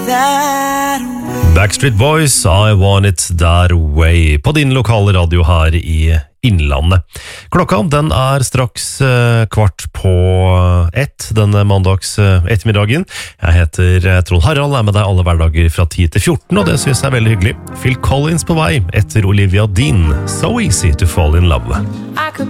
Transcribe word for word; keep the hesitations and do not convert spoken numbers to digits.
that way. Backstreet Boys, I Want It That Way, på din lokale radio her i Innlandet. Klokka den er straks eh, kvart på ett denne mandags eh, ettermiddagen. Jeg heter eh, Trond Harald, er med deg alle hverdager fra ti til fjorten, og det synes jeg er veldig hyggelig. Phil Collins på vei etter Olivia Dean, So Easy to Fall in Love.